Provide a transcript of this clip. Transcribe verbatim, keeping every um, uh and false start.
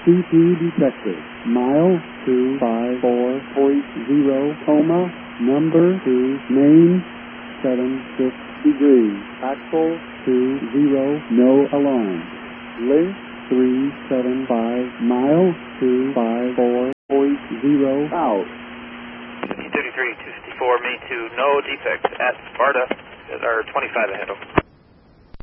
C P detected. Mile two five four point zero, coma, number two, main, seven six degrees. Axle two zero, no alarm. Length three seven five, mile two five four point zero, out. thirty-three two fifty-four, main two, no defects at Sparta, at our twenty-five ahead of.